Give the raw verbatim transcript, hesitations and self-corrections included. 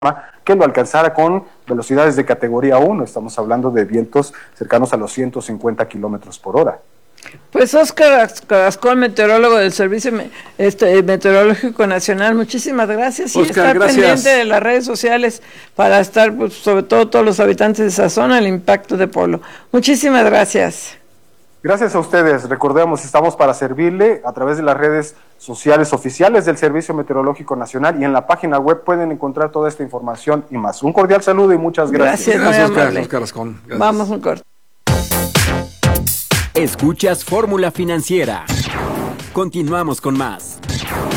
que lo alcanzara con velocidades de categoría uno. Estamos hablando de vientos cercanos a los ciento cincuenta kilómetros por hora. Pues Óscar Carrascón, meteorólogo del Servicio este, Meteorológico Nacional, muchísimas gracias. Y Oscar, estar gracias. pendiente de las redes sociales para estar, pues, sobre todo todos los habitantes de esa zona, el impacto de Polo. Muchísimas gracias. Gracias a ustedes. Recordemos, estamos para servirle a través de las redes sociales oficiales del Servicio Meteorológico Nacional y en la página web pueden encontrar toda esta información y más. Un cordial saludo y muchas gracias. Gracias, Gracias, muy Oscar, amable. Oscar Carrascón. Gracias. Vamos un corte. Escuchas Fórmula Financiera. Continuamos con más.